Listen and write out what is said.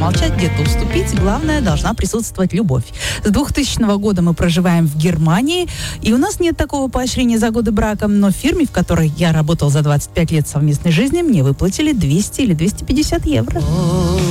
промолчать, где-то уступить. Главное, должна присутствовать любовь. С 2000 года мы проживаем в Германии, и у нас нет такого поощрения за годы брака, но в фирме, в которой я работал за 25 лет совместной жизни, мне выплатили 200 или 250 евро.